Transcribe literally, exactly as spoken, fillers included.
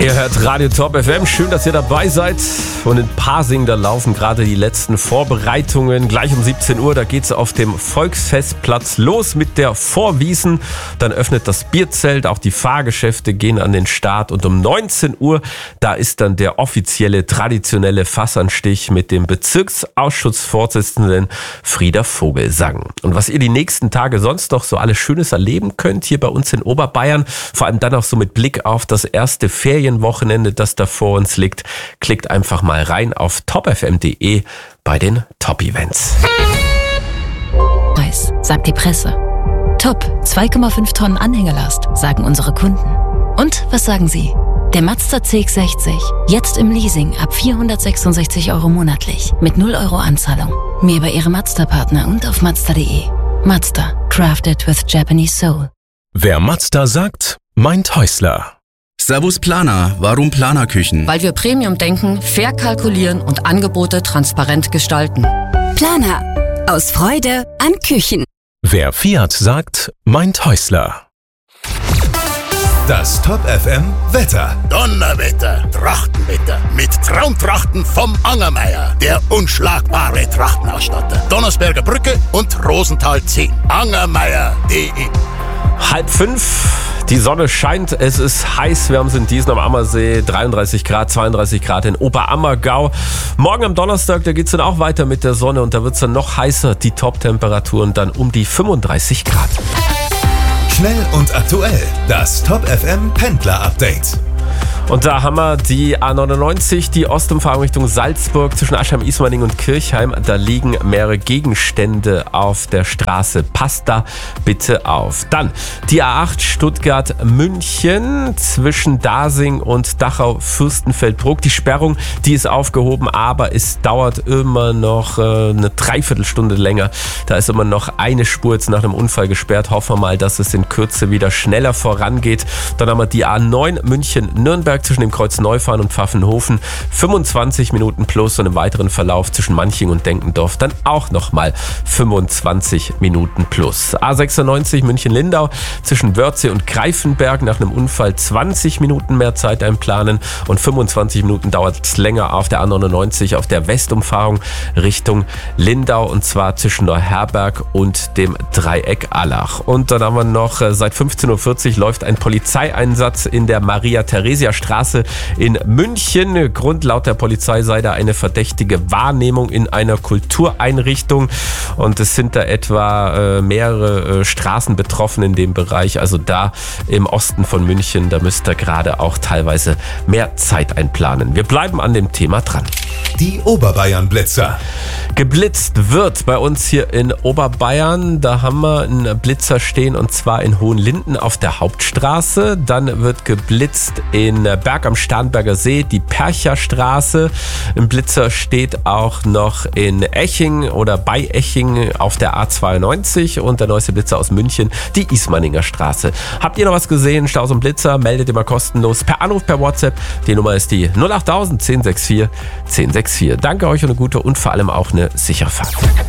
Ihr hört Radio Top F M, schön, dass ihr dabei seid. Und in Pasing, da laufen gerade die letzten Vorbereitungen. Gleich um siebzehn Uhr, da geht's auf dem Volksfestplatz los mit der Vorwiesen. Dann öffnet das Bierzelt, auch die Fahrgeschäfte gehen an den Start. Und um neunzehn Uhr, da ist dann der offizielle, traditionelle Fassanstich mit dem Bezirksausschussvorsitzenden Frieder Vogelsang. Und was ihr die nächsten Tage sonst noch so alles Schönes erleben könnt hier bei uns in Oberbayern, vor allem dann auch so mit Blick auf das erste Ferienwochenende, das da vor uns liegt, klickt einfach mal rein auf top f m punkt d e bei den Top-Events. Preis, sagt die Presse. Top, zwei Komma fünf Tonnen Anhängerlast, sagen unsere Kunden. Und was sagen Sie? Der Mazda C X sechzig, jetzt im Leasing ab vierhundertsechsundsechzig Euro monatlich, mit null Euro Anzahlung. Mehr bei Ihrem Mazda-Partner und auf mazda punkt d e. Mazda, crafted with Japanese soul. Wer Mazda sagt, meint Häusler. Servus Planer, warum Planerküchen? Weil wir Premium denken, fair kalkulieren und Angebote transparent gestalten. Planer, aus Freude an Küchen. Wer Fiat sagt, meint Häusler. Das Top F M Wetter. Donnerwetter, Trachtenwetter mit Traumtrachten vom Angermeier, der unschlagbare Trachtenausstatter. Donnersberger Brücke und Rosenthal zehn. Angermeier punkt d e. Halb fünf, die Sonne scheint, es ist heiß, wir haben es in Diesen am Ammersee, dreiunddreißig Grad, zweiunddreißig Grad in Oberammergau. Morgen am Donnerstag, da geht es dann auch weiter mit der Sonne und da wird es dann noch heißer, die Top-Temperaturen dann um die fünfunddreißig Grad. Schnell und aktuell, das Top F M Pendler-Update. Und da haben wir die A neunundneunzig, die Ostumfahrung Richtung Salzburg zwischen Aschheim, Ismaning und Kirchheim. Da liegen mehrere Gegenstände auf der Straße. Passt da bitte auf. Dann die A acht Stuttgart-München zwischen Dasing und Dachau-Fürstenfeldbruck. Die Sperrung, die ist aufgehoben, aber es dauert immer noch äh, eine Dreiviertelstunde länger. Da ist immer noch eine Spur jetzt nach dem Unfall gesperrt. Hoffen wir mal, dass es in Kürze wieder schneller vorangeht. Dann haben wir die A neun München-Nürnberg zwischen dem Kreuz Neufahren und Pfaffenhofen, fünfundzwanzig Minuten plus, und im weiteren Verlauf zwischen Manching und Denkendorf dann auch nochmal fünfundzwanzig Minuten plus. A sechsundneunzig München-Lindau zwischen Wörthsee und Greifenberg, nach einem Unfall zwanzig Minuten mehr Zeit einplanen und fünfundzwanzig Minuten dauert es länger auf der A neunundneunzig auf der Westumfahrung Richtung Lindau, und zwar zwischen Neuherberg und dem Dreieck Allach. Und dann haben wir noch, seit fünfzehn Uhr vierzig läuft ein Polizeieinsatz in der Maria-Theresia-Straße in München. Grund laut der Polizei sei da eine verdächtige Wahrnehmung in einer Kultureinrichtung, und es sind da etwa äh, mehrere äh, Straßen betroffen in dem Bereich. Also da im Osten von München, da müsst ihr gerade auch teilweise mehr Zeit einplanen. Wir bleiben an dem Thema dran. Die Oberbayern-Blitzer. Geblitzt wird bei uns hier in Oberbayern. Da haben wir einen Blitzer stehen, und zwar in Hohenlinden auf der Hauptstraße. Dann wird geblitzt in Berg am Starnberger See, die Percherstraße. Ein Blitzer steht auch noch in Eching oder bei Eching auf der A zweiundneunzig, und der neueste Blitzer aus München, die Ismaninger Straße. Habt ihr noch was gesehen? Staus und Blitzer, meldet immer kostenlos per Anruf, per WhatsApp. Die Nummer ist die null acht null null eins null sechs vier eins null sechs vier. Danke euch und eine gute und vor allem auch eine sichere Fahrt.